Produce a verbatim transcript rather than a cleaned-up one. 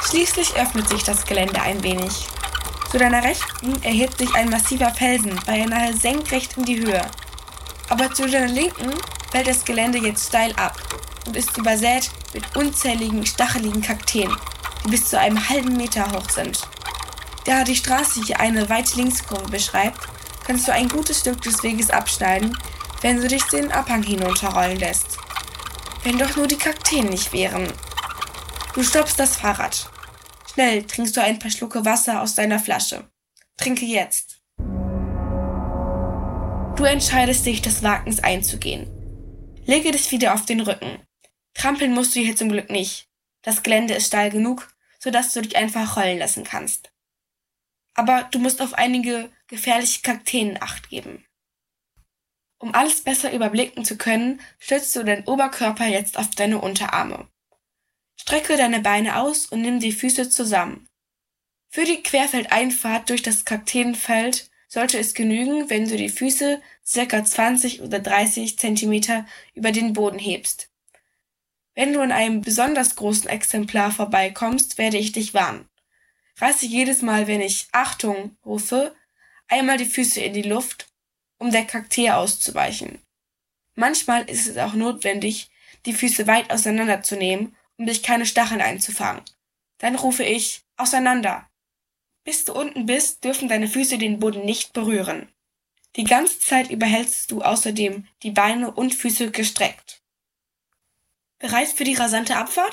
Schließlich öffnet sich das Gelände ein wenig. Zu deiner Rechten erhebt sich ein massiver Felsen beinahe senkrecht in die Höhe. Aber zu deiner Linken fällt das Gelände jetzt steil ab und ist übersät mit unzähligen stacheligen Kakteen, die bis zu einem halben Meter hoch sind. Da die Straße hier eine weite Linkskurve beschreibt, kannst du ein gutes Stück des Weges abschneiden, wenn du dich den Abhang hinunterrollen lässt. Wenn doch nur die Kakteen nicht wären. Du stoppst das Fahrrad. Schnell trinkst du ein paar Schlucke Wasser aus deiner Flasche. Trinke jetzt. Du entscheidest dich, des Wagens einzugehen. Lege dich wieder auf den Rücken. Trampeln musst du hier zum Glück nicht. Das Gelände ist steil genug, sodass du dich einfach rollen lassen kannst. Aber du musst auf einige gefährliche Kakteen Acht geben. Um alles besser überblicken zu können, stützt du deinen Oberkörper jetzt auf deine Unterarme. Strecke deine Beine aus und nimm die Füße zusammen. Für die Querfeldeinfahrt durch das Kakteenfeld sollte es genügen, wenn du die Füße ca. zwanzig oder dreißig Zentimeter über den Boden hebst. Wenn du an einem besonders großen Exemplar vorbeikommst, werde ich dich warnen. Reiße jedes Mal, wenn ich Achtung rufe, einmal die Füße in die Luft, um der Kaktee auszuweichen. Manchmal ist es auch notwendig, die Füße weit auseinanderzunehmen, um dich keine Stacheln einzufangen. Dann rufe ich auseinander. Bis du unten bist, dürfen deine Füße den Boden nicht berühren. Die ganze Zeit über hältst du außerdem die Beine und Füße gestreckt. Bereit für die rasante Abfahrt?